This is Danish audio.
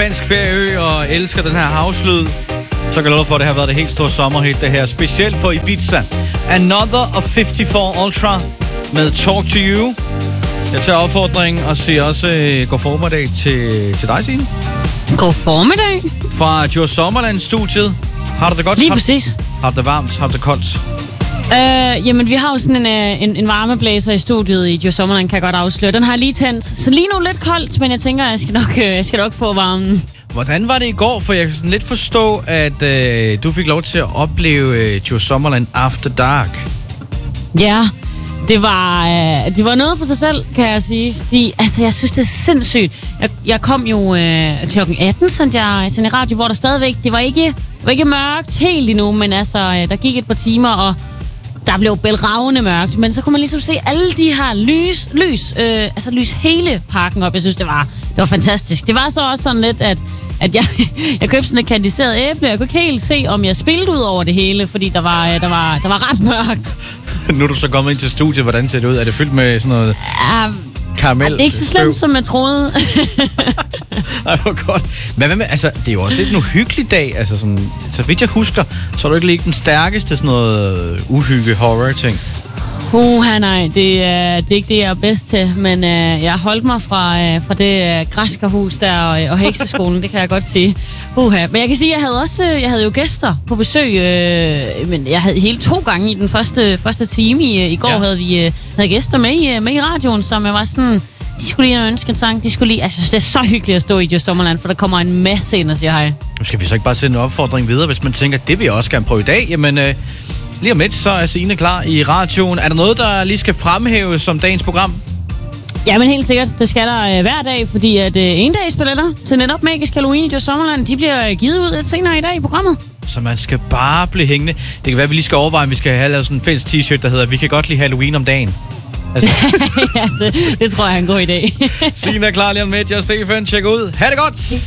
spansk ferieø og elsker den her havslyd, så kan jeg love for, at det har været det helt store sommerhit, det her. Specielt på Ibiza. Another of 54 Ultra med Talk to You. Jeg tager opfordringen og siger også god formiddag til dig, Signe. God formiddag. Fra Djurs Sommerland-studiet. Har du det godt? Lige præcis. Har du det varmt? Har du det koldt? Jamen, vi har jo sådan en varmeblæser i studiet i Djurs Sommerland, kan jeg godt afsløre. Den har jeg lige tændt. Så lige nu lidt koldt, men jeg tænker, jeg skal nok få varmen. Hvordan var det i går? For jeg kan sådan lidt forstå, at du fik lov til at opleve Djurs Sommerland After Dark. Ja, det var noget for sig selv, kan jeg sige. Fordi, altså, jeg synes, det er sindssygt. Jeg kom jo klokken 18, sendte jeg i radio, hvor der stadigvæk... Det var ikke mørkt helt endnu, men altså, der gik et par timer, og der blev bælragende mørkt. Men så kunne man ligesom se alle de her lys hele parken op. Jeg synes, det var fantastisk. Det var så også sådan lidt, at jeg købte sådan et kandiseret æble. Jeg kunne ikke helt se, om jeg spillede ud over det hele, fordi der var ret mørkt. Nu er du så kommet ind til studiet. Hvordan ser det ud? Er det fyldt med sådan noget karamel? Det er ikke så slemt, som jeg troede. Ej, hvor godt. Men hvad med, altså, det er jo også lidt en uhyggelig dag. Altså sådan, så vidt jeg husker, så er du ikke lige den stærkeste sådan noget uhygge-horror-ting. Nej, det er ikke det, jeg er bedst til. Men jeg holdt mig fra det græskerhus der og hekseskolen, det kan jeg godt sige. Men jeg kan sige, at jeg havde jo gæster på besøg. Men jeg havde hele 2 gange i den første time i går, havde vi gæster med i radioen, som jeg var sådan... De skulle lige ønske en sang. Jeg synes, det er så hyggeligt at stå i Djurs Sommerland, for der kommer en masse ind og siger hej. Nu skal vi så ikke bare sende en opfordring videre, hvis man tænker, det vil jeg også gerne prøve i dag. Jamen, lige om lidt, så er Signe klar i radioen. Er der noget, der lige skal fremhæves som dagens program? Jamen helt sikkert. Det skal der hver dag, fordi at endagsbilletter til netop Magisk Halloween i Djurs Sommerland, de bliver givet ud lidt senere i dag i programmet. Så man skal bare blive hængende. Det kan være, at vi lige skal overveje, om vi skal have lavet sådan en fælles t-shirt, der hedder, vi kan godt lide Halloween om dagen. Altså. Ja, det tror jeg er en god idé. Signe er klar lige om lidt. Jeg er Stefan. Tjek ud. Ha' det godt!